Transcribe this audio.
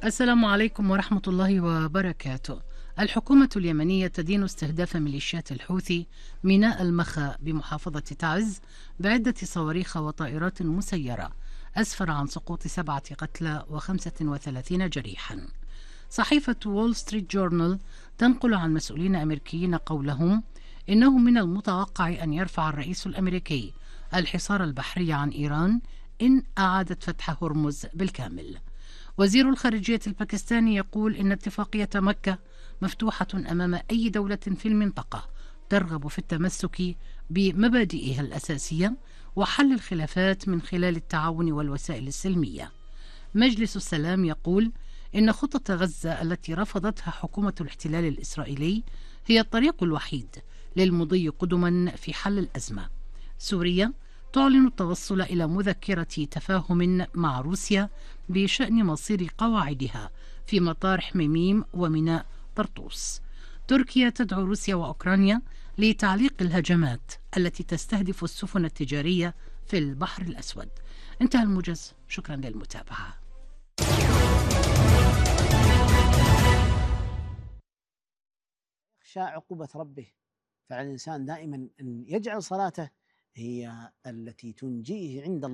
السلام عليكم ورحمة الله وبركاته. الحكومة اليمنية تدين استهداف ميليشيات الحوثي ميناء المخا بمحافظة تعز بعدة صواريخ وطائرات مسيرة، أسفر عن سقوط 7 قتلى و35 جريحا. صحيفة وول ستريت جورنال تنقل عن مسؤولين أمريكيين قولهم إنه من المتوقع أن يرفع الرئيس الأمريكي الحصار البحري عن إيران إن أعادت فتح هرمز بالكامل. وزير الخارجية الباكستاني يقول إن اتفاقية مكة مفتوحة أمام أي دولة في المنطقة ترغب في التمسك بمبادئها الأساسية وحل الخلافات من خلال التعاون والوسائل السلمية. مجلس السلام يقول إن خطة غزة التي رفضتها حكومة الاحتلال الإسرائيلي هي الطريق الوحيد للمضي قدما في حل الأزمة. سوريا تعلن التوصل إلى مذكرة تفاهم مع روسيا بشأن مصير قواعدها في مطار حميميم وميناء طرطوس. تركيا تدعو روسيا وأوكرانيا لتعليق الهجمات التي تستهدف السفن التجارية في البحر الأسود. انتهى الموجز، شكرا للمتابعة. يخشى عقوبة ربه، فعلى الإنسان دائما أن يجعل صلاته هي التي تنجيه عند الله.